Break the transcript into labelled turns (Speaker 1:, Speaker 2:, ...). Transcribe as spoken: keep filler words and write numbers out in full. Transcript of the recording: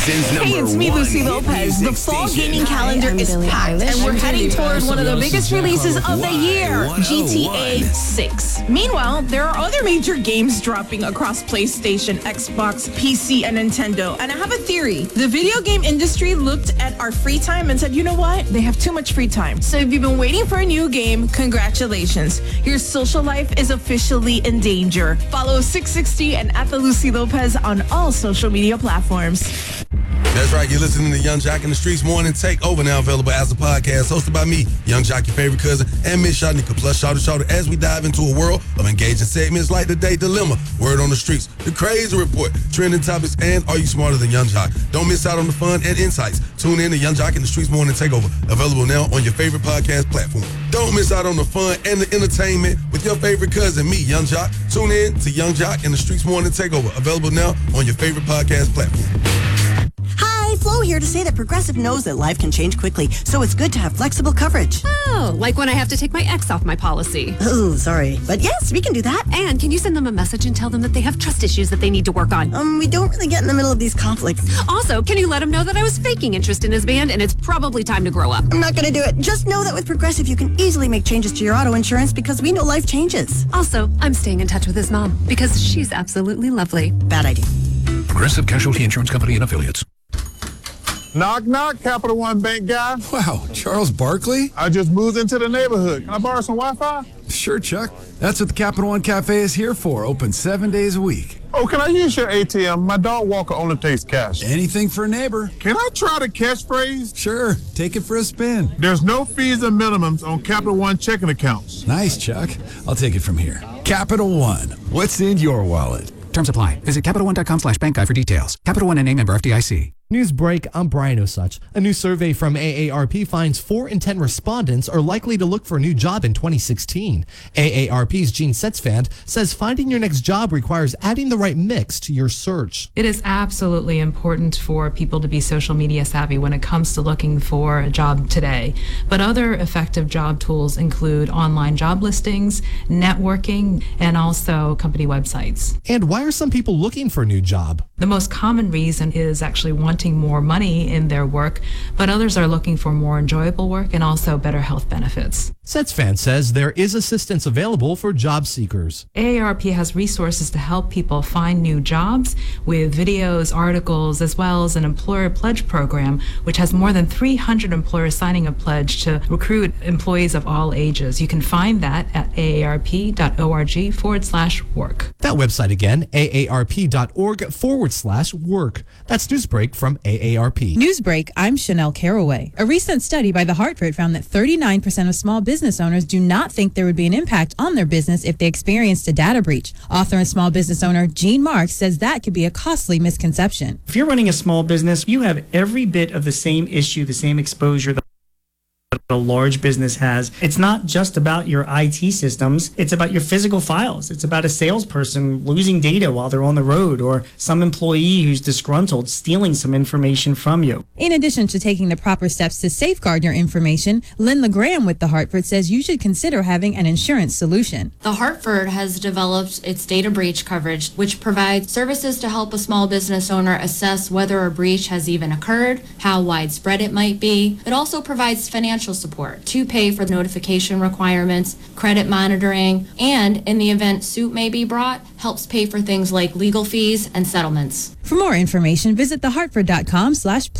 Speaker 1: Houston's number
Speaker 2: Hey, it's me,
Speaker 1: one
Speaker 2: Lucy
Speaker 1: hit
Speaker 2: Lopez. The
Speaker 1: music
Speaker 2: fall
Speaker 1: station.
Speaker 2: gaming calendar
Speaker 3: I'm
Speaker 2: is
Speaker 3: Billie
Speaker 2: packed,
Speaker 3: Eilish.
Speaker 2: and we're
Speaker 3: I'm
Speaker 2: heading
Speaker 3: Billie
Speaker 2: toward
Speaker 3: Eilish.
Speaker 2: one of the biggest releases of the year, G T A six. Meanwhile, there are other major games dropping across PlayStation, Xbox, P C, and Nintendo. And I have a theory. The video game industry looked at our free time and said, you know what? They have too much free time. So if you've been waiting for a new game, congratulations. Your social life is officially in danger. Follow six sixty and at the Lucy Lopez on all social media platforms.
Speaker 4: That's right. You're listening to Young Jock in the Streets Morning Takeover, now available as a podcast, hosted by me, Young Jock, your favorite cousin, and Miss Shawnika, plus Shoulder Shoulder, as we dive into a world of engaging segments like the Day Dilemma, Word on the Streets, the Crazy Report, trending topics, and Are You Smarter Than Young Jock? Don't miss out on the fun and insights. Tune in to Young Jock in the Streets Morning Takeover, available now on your favorite podcast platform. Don't miss out on the fun and the entertainment with your favorite cousin, me, Young Jock. Tune in to Young Jock in the Streets Morning Takeover, available now on your favorite podcast platform.
Speaker 5: Hi, Flo here to say that Progressive knows that life can change quickly, so it's good to have flexible coverage.
Speaker 6: Oh, like when I have to take my ex off my policy.
Speaker 5: Oh, sorry. But yes, we can do that.
Speaker 6: And can you send them a message and tell them that they have trust issues that they need to work on?
Speaker 5: Um, we don't really get in the middle of these conflicts.
Speaker 6: Also, can you let him know that I was faking interest in his band and it's probably time to grow up?
Speaker 5: I'm not going to do it. Just know that with Progressive, you can easily make changes to your auto insurance because we know life changes.
Speaker 6: Also, I'm staying in touch with his mom because she's absolutely lovely.
Speaker 5: Bad idea.
Speaker 7: Progressive Casualty Insurance Company and Affiliates.
Speaker 8: Knock, knock, Capital One Bank guy.
Speaker 9: Wow, Charles Barkley?
Speaker 8: I just moved into the neighborhood. Can I borrow some Wi-Fi?
Speaker 9: Sure, Chuck. That's what the Capital One Cafe is here for, open seven days a week.
Speaker 8: Oh, can I use your A T M? My dog Walker only takes cash.
Speaker 9: Anything for a neighbor.
Speaker 8: Can I try the catchphrase?
Speaker 9: Sure, take it for a spin.
Speaker 8: There's no fees and minimums on Capital One checking accounts.
Speaker 9: Nice, Chuck. I'll take it from here. Capital One, what's in your wallet?
Speaker 7: Terms apply. Visit CapitalOne.com slash bank guide for details. Capital One N A member F D I C.
Speaker 10: Newsbreak, I'm Brian Osuch. A new survey from A A R P finds four in ten respondents are likely to look for a new job in twenty sixteen. A A R P's Gene Setzfand says finding your next job requires adding the right mix to your search.
Speaker 11: It is absolutely important for people to be social media savvy when it comes to looking for a job today. But other effective job tools include online job listings, networking, and also company websites.
Speaker 10: And why are some people looking for a new job?
Speaker 11: The most common reason is actually wanting more money in their work, but others are looking for more enjoyable work and also better health benefits.
Speaker 10: Setzfand says there is assistance available for job seekers.
Speaker 11: A A R P has resources to help people find new jobs with videos, articles, as well as an employer pledge program, which has more than three hundred employers signing a pledge to recruit employees of all ages. You can find that at aarp.org forward slash work.
Speaker 10: That website again, aarp.org forward slash work. That's Newsbreak from A A R P.
Speaker 12: Newsbreak, I'm Chanel Caraway. A recent study by The Hartford found that thirty-nine percent of small business owners do not think there would be an impact on their business if they experienced a data breach. Author and small business owner Gene Marks says that could be a costly misconception.
Speaker 13: If you're running a small business, you have every bit of the same issue, the same exposure that a large business has. It's not just about your I T systems. It's about your physical files. It's about a salesperson losing data while they're on the road, or some employee who's disgruntled stealing some information from you.
Speaker 12: In addition to taking the proper steps to safeguard your information, Lynn LeGraham with The Hartford says you should consider having an insurance solution.
Speaker 14: The Hartford has developed its data breach coverage, which provides services to help a small business owner assess whether a breach has even occurred, how widespread it might be. It also provides financial support to pay for notification requirements, credit monitoring, and in the event suit may be brought, helps pay for things like legal fees and settlements.
Speaker 12: For more information, visit thehartford.com slash